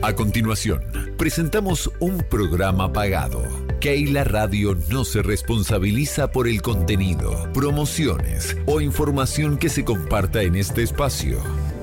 A continuación, presentamos un programa pagado. Keila Radio no se responsabiliza por el contenido, promociones o información que se comparta en este espacio.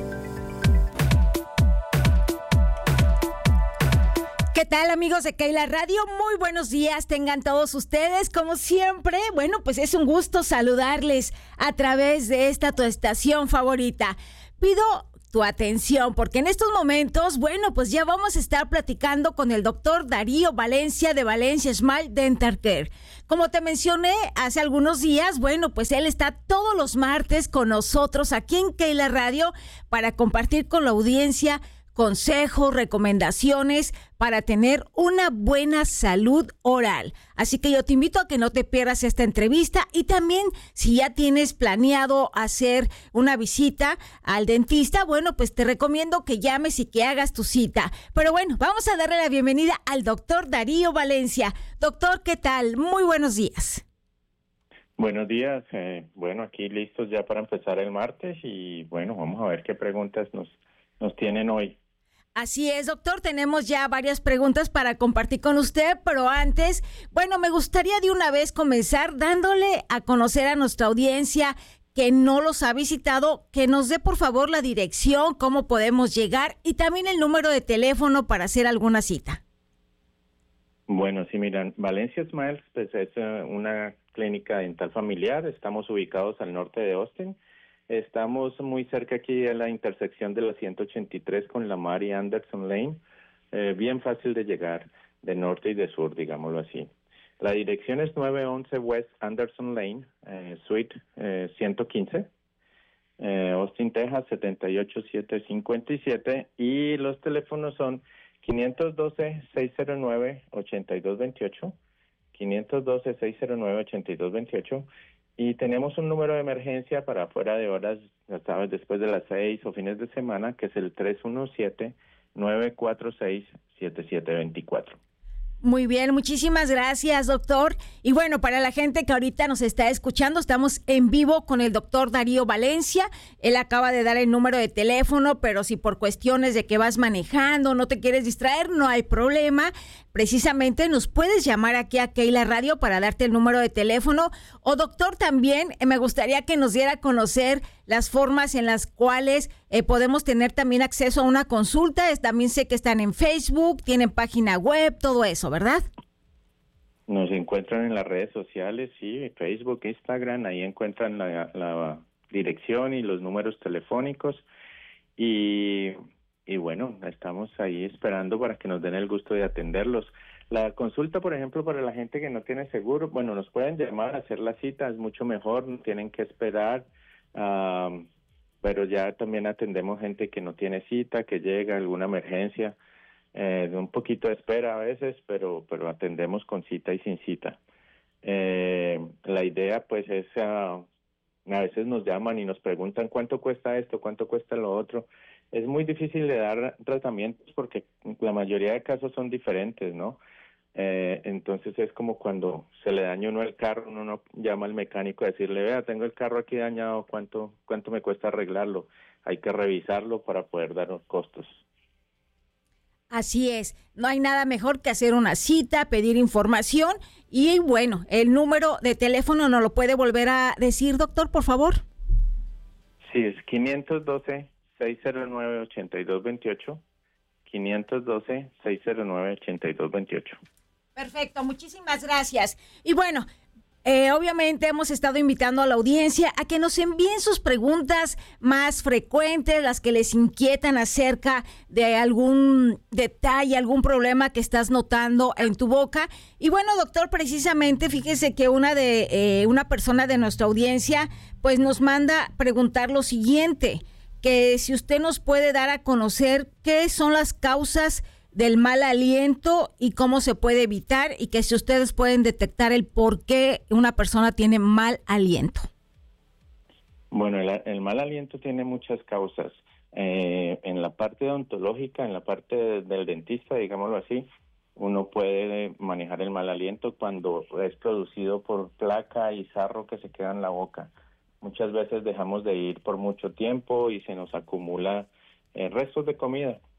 ¿Qué tal, amigos de Keila Radio? Muy buenos días tengan todos ustedes. Como siempre, bueno, pues es un gusto saludarles a través de esta tu estación favorita. Pido tu atención, porque en estos momentos, bueno, pues ya vamos a estar platicando con el doctor Darío Valencia de Valencia Smile Dental Care. Como te mencioné hace algunos días, bueno, pues él está todos los martes con nosotros aquí en Keila Radio para compartir con la audiencia consejos, recomendaciones para tener una buena salud oral. Así que yo te invito a que no te pierdas esta entrevista y también si ya tienes planeado hacer una visita al dentista, bueno, pues te recomiendo que llames y que hagas tu cita. Pero bueno, vamos a darle la bienvenida al doctor Darío Valencia. Doctor, ¿qué tal? Muy buenos días. Buenos días. Bueno, aquí listos ya para empezar el martes y bueno, vamos a ver qué preguntas nos tienen hoy. Así es, doctor, tenemos ya varias preguntas para compartir con usted, pero antes, bueno, me gustaría de una vez comenzar dándole a conocer a nuestra audiencia que no los ha visitado, que nos dé por favor la dirección, cómo podemos llegar y también el número de teléfono para hacer alguna cita. Bueno, sí, miran, Valencia Smiles pues es una clínica dental familiar, estamos ubicados al norte de Austin. Estamos muy cerca aquí a la intersección de la 183 con la Mary Anderson Lane, bien fácil de llegar de norte y de sur, digámoslo así. La dirección es 911 West Anderson Lane, Suite 115, Austin, Texas 78757 y los teléfonos son 512-609-8228, 512-609-8228. Y tenemos un número de emergencia para fuera de horas, ya sabes, después de las 6 o fines de semana, que es el 317-946-7724. Muy bien, muchísimas gracias, doctor. Y bueno, para la gente que ahorita nos está escuchando, estamos en vivo con el doctor Darío Valencia. Él acaba de dar el número de teléfono, pero si por cuestiones de que vas manejando, no te quieres distraer, no hay problema. Precisamente nos puedes llamar aquí a Keila Radio para darte el número de teléfono. O doctor, también me gustaría que nos diera a conocer las formas en las cuales podemos tener también acceso a una consulta. También sé que están en Facebook, tienen página web, todo eso, ¿verdad? Nos encuentran en las redes sociales, sí, Facebook, Instagram, ahí encuentran la dirección y los números telefónicos y bueno, estamos ahí esperando para que nos den el gusto de atenderlos. La consulta, por ejemplo, para la gente que no tiene seguro, bueno, nos pueden llamar a hacer la cita, es mucho mejor, no tienen que esperar, pero ya también atendemos gente que no tiene cita, que llega, alguna emergencia, un poquito de espera a veces, pero atendemos con cita y sin cita. La idea, pues, es a veces nos llaman y nos preguntan cuánto cuesta esto, cuánto cuesta lo otro. Es muy difícil de dar tratamientos porque la mayoría de casos son diferentes, ¿no? Entonces es como cuando se le daña uno el carro, uno no llama al mecánico a decirle, vea, tengo el carro aquí dañado, ¿cuánto me cuesta arreglarlo? Hay que revisarlo para poder dar los costos. Así es, no hay nada mejor que hacer una cita, pedir información y bueno, el número de teléfono ¿nos lo puede volver a decir, doctor, por favor? Sí, es 512-609-8228, 512-609-8228. Perfecto, muchísimas gracias. Y bueno, obviamente hemos estado invitando a la audiencia a que nos envíen sus preguntas más frecuentes, las que les inquietan acerca de algún detalle, algún problema que estás notando en tu boca. Y bueno, doctor, precisamente fíjese que una persona de nuestra audiencia pues nos manda preguntar lo siguiente, que si usted nos puede dar a conocer qué son las causas del mal aliento y cómo se puede evitar, y que si ustedes pueden detectar el por qué una persona tiene mal aliento. Bueno, el mal aliento tiene muchas causas. En la parte odontológica, en la parte del dentista, digámoslo así, uno puede manejar el mal aliento cuando es producido por placa y sarro que se queda en la boca. Muchas veces dejamos de ir por mucho tiempo y se nos acumula restos de comida.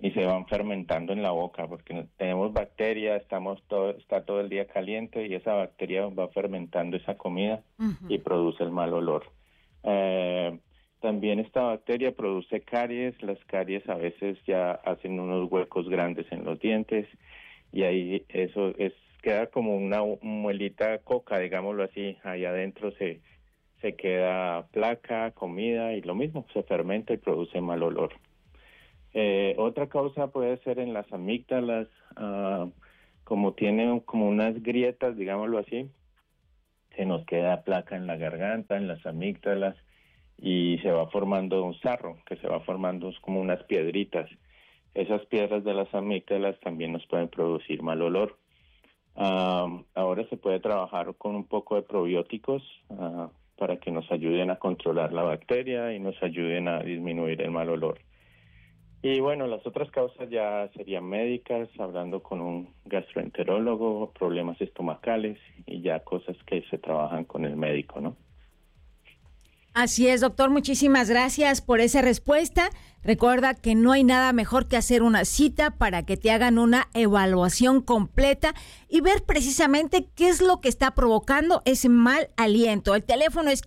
y se van fermentando en la boca porque tenemos bacterias, está todo el día caliente y esa bacteria va fermentando esa comida y produce el mal olor. También esta bacteria produce caries. Las caries a veces ya hacen unos huecos grandes en los dientes y ahí queda como una muelita coca, digámoslo así. Ahí adentro se queda placa, comida y lo mismo, se fermenta y produce mal olor. Otra causa puede ser en las amígdalas, como tiene como unas grietas, digámoslo así, se nos queda placa en la garganta, en las amígdalas, y se va formando un sarro, que se va formando como unas piedritas. Esas piedras de las amígdalas también nos pueden producir mal olor. Ahora se puede trabajar con un poco de probióticos para que nos ayuden a controlar la bacteria y nos ayuden a disminuir el mal olor. Y bueno, las otras causas ya serían médicas, hablando con un gastroenterólogo, problemas estomacales y ya cosas que se trabajan con el médico, ¿no? Así es, doctor, muchísimas gracias por esa respuesta. Recuerda que no hay nada mejor que hacer una cita para que te hagan una evaluación completa y ver precisamente qué es lo que está provocando ese mal aliento. El teléfono es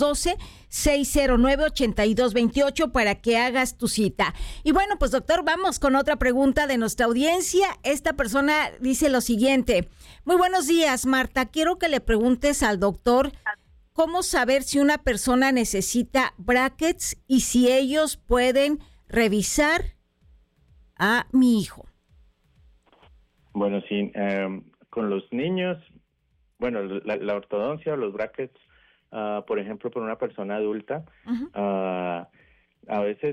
512-609-8228 para que hagas tu cita. Y bueno, pues doctor, vamos con otra pregunta de nuestra audiencia. Esta persona dice lo siguiente: muy buenos días, Marta, quiero que le preguntes al doctor ¿cómo saber si una persona necesita brackets y si ellos pueden revisar a mi hijo? Bueno, sí, con los niños, bueno, la ortodoncia o los brackets, por ejemplo, por una persona adulta, a veces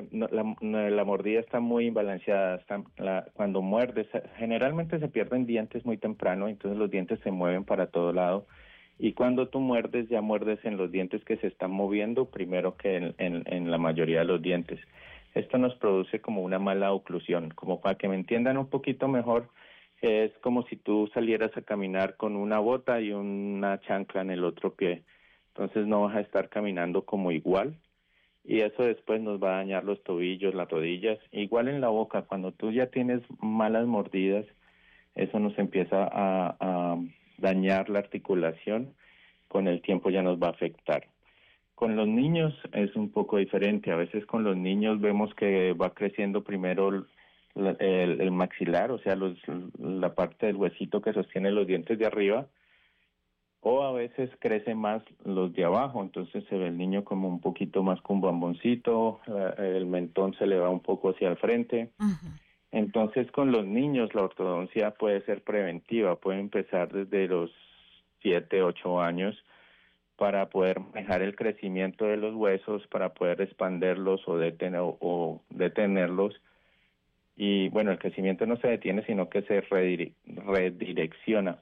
la mordida está muy imbalanceada. Cuando muerdes, generalmente se pierden dientes muy temprano, entonces los dientes se mueven para todo lado. Y cuando tú muerdes, ya muerdes en los dientes que se están moviendo primero que en la mayoría de los dientes. Esto nos produce como una mala oclusión. Como para que me entiendan un poquito mejor, es como si tú salieras a caminar con una bota y una chancla en el otro pie. Entonces no vas a estar caminando como igual. Y eso después nos va a dañar los tobillos, las rodillas. Igual en la boca, cuando tú ya tienes malas mordidas, eso nos empieza a dañar la articulación, con el tiempo ya nos va a afectar. Con los niños es un poco diferente. A veces con los niños vemos que va creciendo primero el maxilar, o sea, la parte del huesito que sostiene los dientes de arriba, o a veces crece más los de abajo, entonces se ve el niño como un poquito más con bomboncito, el mentón se le va un poco hacia el frente. Entonces, con los niños la ortodoncia puede ser preventiva, puede empezar desde los 7, 8 años para poder manejar el crecimiento de los huesos, para poder expanderlos o detenerlos. Y bueno, el crecimiento no se detiene, sino que se redirecciona.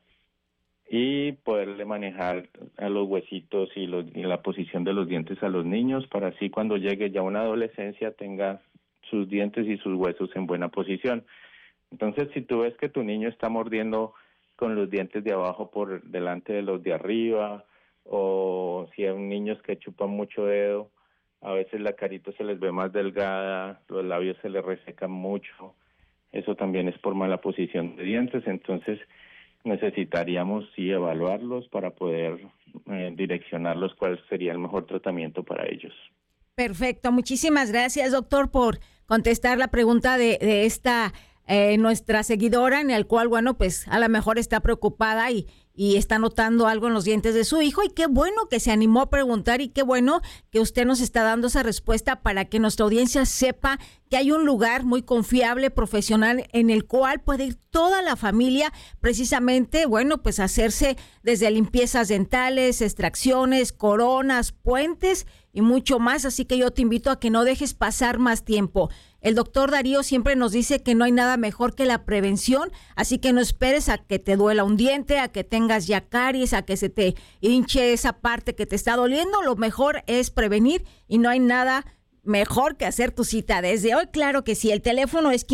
Y poderle manejar a los huesitos y la posición de los dientes a los niños, para así cuando llegue ya una adolescencia tenga sus dientes y sus huesos en buena posición. Entonces, si tú ves que tu niño está mordiendo con los dientes de abajo por delante de los de arriba, o si hay niños que chupan mucho dedo, a veces la carita se les ve más delgada, los labios se les resecan mucho, eso también es por mala posición de dientes. Entonces necesitaríamos sí evaluarlos para poder direccionarlos cuál sería el mejor tratamiento para ellos. Perfecto, muchísimas gracias, doctor, por contestar la pregunta de esta nuestra seguidora, en el cual, bueno, pues a lo mejor está preocupada y está notando algo en los dientes de su hijo, y qué bueno que se animó a preguntar y qué bueno que usted nos está dando esa respuesta para que nuestra audiencia sepa que hay un lugar muy confiable, profesional, en el cual puede ir toda la familia precisamente, bueno, pues hacerse desde limpiezas dentales, extracciones, coronas, puentes y mucho más. Así que yo te invito a que no dejes pasar más tiempo. El doctor Darío siempre nos dice que no hay nada mejor que la prevención, así que no esperes a que te duela un diente, a que tengas ya caries, a que se te hinche esa parte que te está doliendo. Lo mejor es prevenir y no hay nada mejor que hacer tu cita desde hoy. Claro que sí, el teléfono es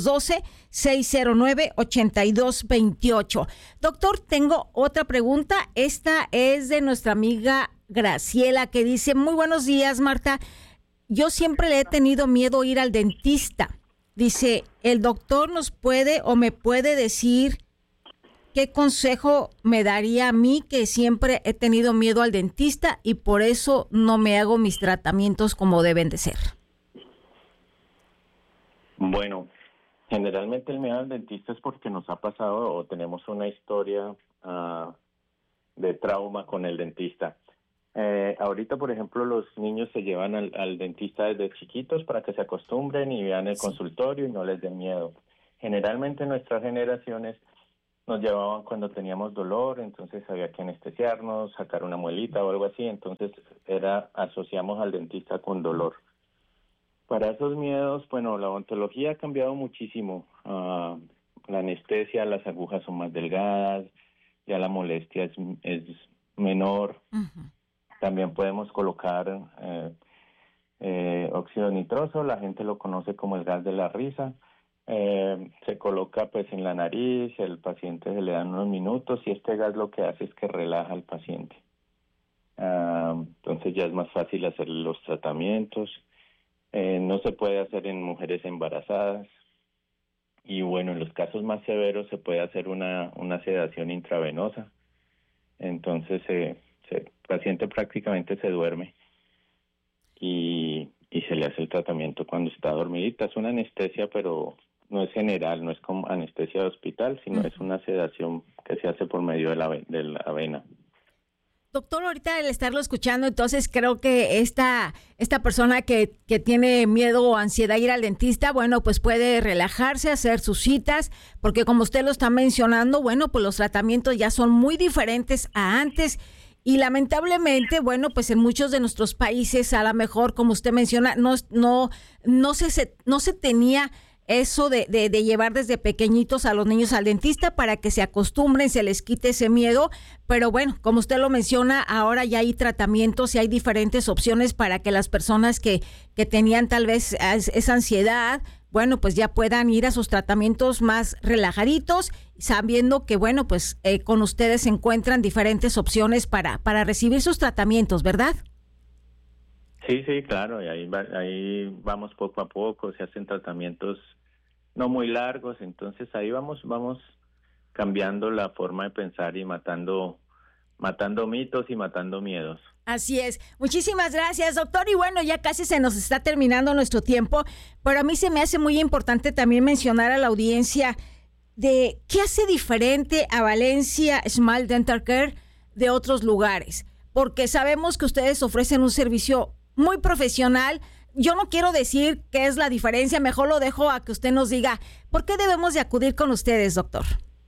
512-609-8228. Doctor, tengo otra pregunta. Esta es de nuestra amiga Graciela, que dice: muy buenos días, Marta. Yo siempre le he tenido miedo a ir al dentista. Dice, ¿el doctor nos puede o me puede decir qué consejo me daría a mí que siempre he tenido miedo al dentista y por eso no me hago mis tratamientos como deben de ser? Bueno, generalmente el miedo al dentista es porque nos ha pasado o tenemos una historia de trauma con el dentista. Ahorita, por ejemplo, los niños se llevan al dentista desde chiquitos para que se acostumbren y vean el consultorio y no les den miedo. Generalmente nuestras generaciones nos llevaban cuando teníamos dolor, entonces había que anestesiarnos, sacar una muelita o algo así, entonces asociamos al dentista con dolor. Para esos miedos, bueno, la odontología ha cambiado muchísimo. La anestesia, las agujas son más delgadas, ya la molestia es menor. Uh-huh. También podemos colocar óxido nitroso, la gente lo conoce como el gas de la risa. Se coloca pues en la nariz, el paciente se le dan unos minutos y este gas lo que hace es que relaja al paciente. Entonces ya es más fácil hacer los tratamientos. No se puede hacer en mujeres embarazadas y bueno, en los casos más severos se puede hacer una sedación intravenosa. Entonces el paciente prácticamente se duerme y se le hace el tratamiento cuando está dormidita. Es una anestesia, pero no es general, no es como anestesia de hospital, sino es una sedación que se hace por medio de la vena. Doctor, ahorita al estarlo escuchando, entonces creo que esta persona que tiene miedo o ansiedad a ir al dentista, bueno, pues puede relajarse, hacer sus citas, porque como usted lo está mencionando, bueno, pues los tratamientos ya son muy diferentes a antes y lamentablemente, bueno, pues en muchos de nuestros países, a lo mejor, como usted menciona, no se tenía eso de llevar desde pequeñitos a los niños al dentista para que se acostumbren, se les quite ese miedo, pero bueno, como usted lo menciona, ahora ya hay tratamientos y hay diferentes opciones para que las personas que tenían tal vez esa ansiedad, bueno, pues ya puedan ir a sus tratamientos más relajaditos, sabiendo que, bueno, pues con ustedes se encuentran diferentes opciones para recibir sus tratamientos, ¿verdad? Sí, claro, y ahí vamos poco a poco, se hacen tratamientos no muy largos, entonces ahí vamos cambiando la forma de pensar y matando mitos y matando miedos. Así es. Muchísimas gracias, doctor. Y bueno, ya casi se nos está terminando nuestro tiempo, pero a mí se me hace muy importante también mencionar a la audiencia de qué hace diferente a Valencia Smile Dental Care de otros lugares, porque sabemos que ustedes ofrecen un servicio muy profesional. Yo no quiero decir qué es la diferencia, mejor lo dejo a que usted nos diga por qué debemos de acudir con ustedes, doctor.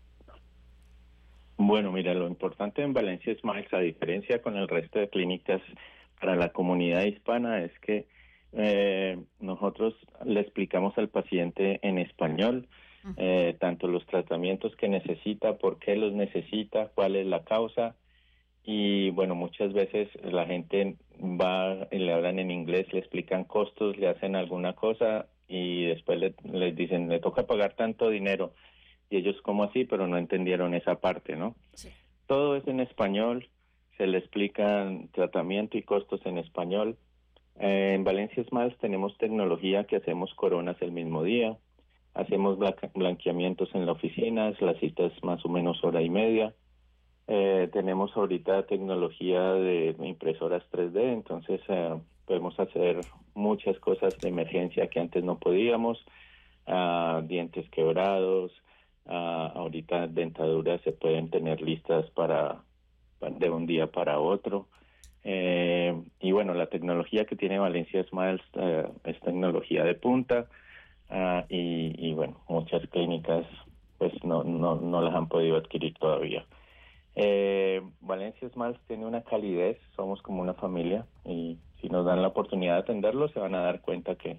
Bueno, mira, lo importante en Valencia Smiles, a diferencia con el resto de clínicas para la comunidad hispana, es que nosotros le explicamos al paciente en español tanto los tratamientos que necesita, por qué los necesita, cuál es la causa. Y bueno, muchas veces la gente va y le hablan en inglés, le explican costos, le hacen alguna cosa y después les dicen, le toca pagar tanto dinero. Y ellos, ¿cómo así? Pero no entendieron esa parte, ¿no? Sí. Todo es en español, se le explican tratamiento y costos en español. En Valencia Smiles tenemos tecnología que hacemos coronas el mismo día, hacemos blanqueamientos en la oficina, las citas más o menos hora y media. Tenemos ahorita tecnología de impresoras 3D, entonces podemos hacer muchas cosas de emergencia que antes no podíamos, dientes quebrados, ahorita dentaduras se pueden tener listas de un día para otro. Y bueno, la tecnología que tiene Valencia Smiles es tecnología de punta y bueno, muchas clínicas pues no las han podido adquirir todavía. Valencia Smiles tiene una calidez, somos como una familia y si nos dan la oportunidad de atenderlo se van a dar cuenta que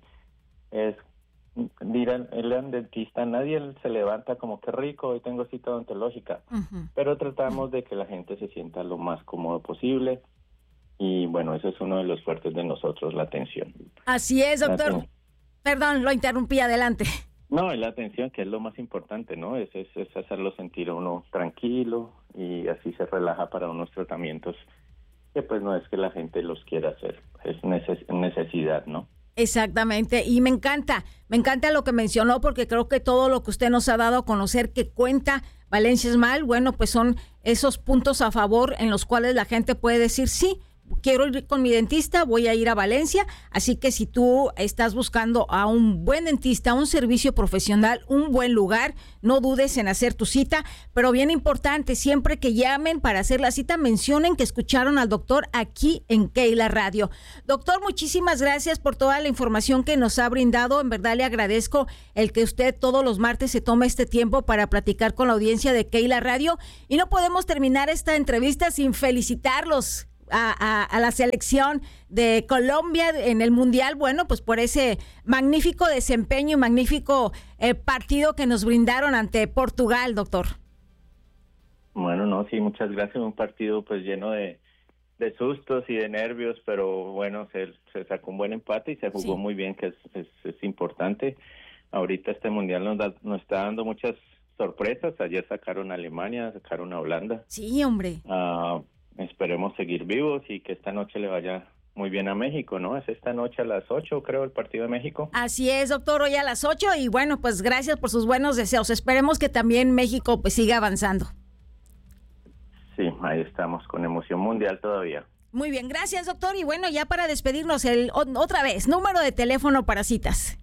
dirán, el dentista, nadie se levanta como que rico, hoy tengo cita odontológica, pero tratamos de que la gente se sienta lo más cómodo posible y bueno, eso es uno de los fuertes de nosotros, la atención. Así es, doctor. Perdón, lo interrumpí, adelante. No, es la atención, que es lo más importante, ¿no? Es hacerlo sentir a uno tranquilo y así se relaja para unos tratamientos que pues no es que la gente los quiera hacer, es necesidad, ¿no? Exactamente, y me encanta lo que mencionó, porque creo que todo lo que usted nos ha dado a conocer que cuenta Valencia Smile, bueno, pues son esos puntos a favor en los cuales la gente puede decir sí. Quiero ir con mi dentista, voy a ir a Valencia, así que si tú estás buscando a un buen dentista, un servicio profesional, un buen lugar, no dudes en hacer tu cita, pero bien importante, siempre que llamen para hacer la cita, mencionen que escucharon al doctor aquí en Keila Radio. Doctor, muchísimas gracias por toda la información que nos ha brindado, en verdad le agradezco el que usted todos los martes se tome este tiempo para platicar con la audiencia de Keila Radio, y no podemos terminar esta entrevista sin felicitarlos a la selección de Colombia en el Mundial, bueno, pues por ese magnífico desempeño y magnífico partido que nos brindaron ante Portugal, doctor. Bueno, no, sí, muchas gracias. Un partido pues lleno de sustos y de nervios, pero bueno, se sacó un buen empate y se jugó muy bien, que es importante. Ahorita este Mundial nos está dando muchas sorpresas. Ayer sacaron a Alemania, sacaron a Holanda. Sí, hombre. Esperemos seguir vivos y que esta noche le vaya muy bien a México, ¿no? Es esta noche a las 8, creo, el partido de México. Así es, doctor, hoy a las 8, y bueno, pues gracias por sus buenos deseos. Esperemos que también México pues siga avanzando. Sí, ahí estamos, con emoción mundial todavía. Muy bien, gracias, doctor, y bueno, ya para despedirnos, otra vez, número de teléfono para citas.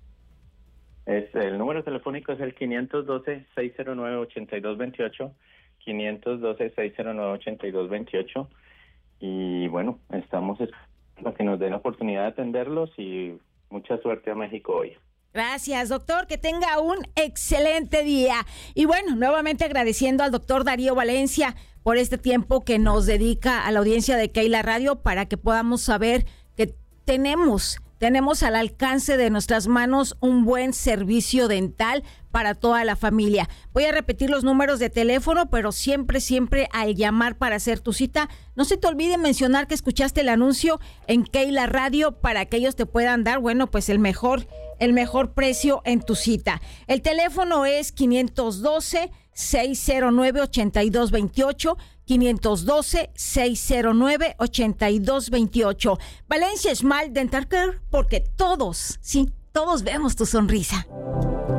El número telefónico es el 512-609-8228, 512-609-8228, y bueno, estamos esperando que nos den la oportunidad de atenderlos, y mucha suerte a México hoy. Gracias, doctor, que tenga un excelente día. Y bueno, nuevamente agradeciendo al doctor Darío Valencia por este tiempo que nos dedica a la audiencia de Keila Radio para que podamos saber que tenemos al alcance de nuestras manos un buen servicio dental para toda la familia. Voy a repetir los números de teléfono, pero siempre al llamar para hacer tu cita, no se te olvide mencionar que escuchaste el anuncio en Keila Radio para que ellos te puedan dar, bueno, pues el mejor precio en tu cita. El teléfono es 512-609-8228, 512-609-8228. Valencia Smile Dental Care, porque todos vemos tu sonrisa.